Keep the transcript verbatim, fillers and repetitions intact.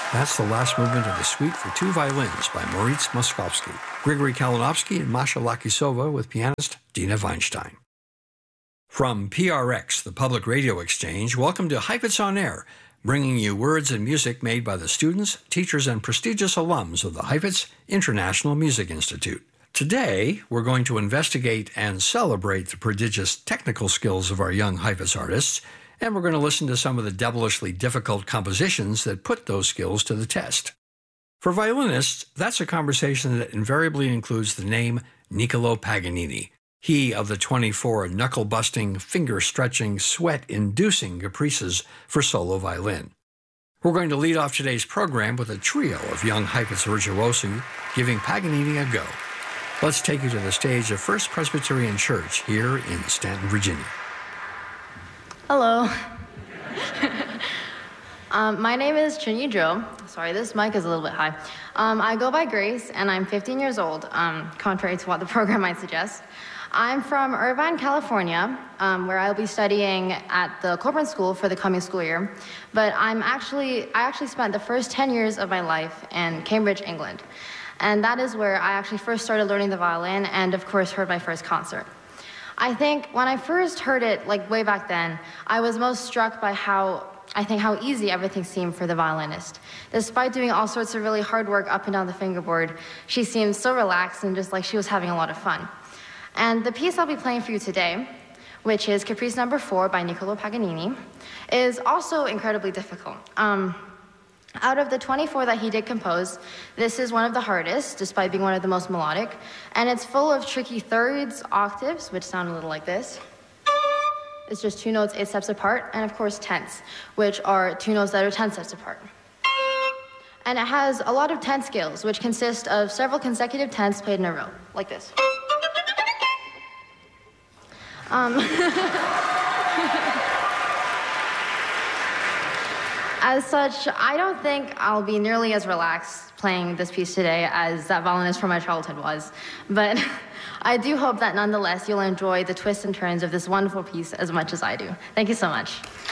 That's the last movement of the Suite for Two Violins by Moritz Moszkowski, Grigory Kalinowski, and Masha Lakisova with pianist Dina Weinstein. From P R X, the Public Radio Exchange, welcome to Heifetz on Air, bringing you words and music made by the students, teachers, and prestigious alums of the Heifetz International Music Institute. Today, we're going to investigate and celebrate the prodigious technical skills of our young Heifetz artists, and we're going to listen to some of the devilishly difficult compositions that put those skills to the test. For violinists, that's a conversation that invariably includes the name Niccolò Paganini, he of the twenty-four knuckle-busting, finger-stretching, sweat-inducing caprices for solo violin. We're going to lead off today's program with a trio of young Heifetz virtuosi giving Paganini a go. Let's take you to the stage of First Presbyterian Church here in Stanton, Virginia. Hello. um, my name is Chunyi Zhou. Sorry, this mic is a little bit high. Um, I go by Grace, and I'm fifteen years old, um, contrary to what the program might suggest. I'm from Irvine, California, um, where I'll be studying at the Corcoran School for the coming school year. But I'm actually, I actually spent the first ten years of my life in Cambridge, England. And that is where I actually first started learning the violin and, of course, heard my first concert. I think when I first heard it, like way back then, I was most struck by how, I think how easy everything seemed for the violinist. Despite doing all sorts of really hard work up and down the fingerboard, she seemed so relaxed and just like she was having a lot of fun. And the piece I'll be playing for you today, which is Caprice Number Four by Niccolò Paganini, is also incredibly difficult. Um, Out of the twenty-four that he did compose, this is one of the hardest, despite being one of the most melodic, and it's full of tricky thirds, octaves, which sound a little like this. It's just two notes eight steps apart, and of course tenths, which are two notes that are ten steps apart. And it has a lot of tenth scales, which consist of several consecutive tenths played in a row, like this. Um... As such, I don't think I'll be nearly as relaxed playing this piece today as that violinist from my childhood was. But I do hope that nonetheless you'll enjoy the twists and turns of this wonderful piece as much as I do. Thank you so much.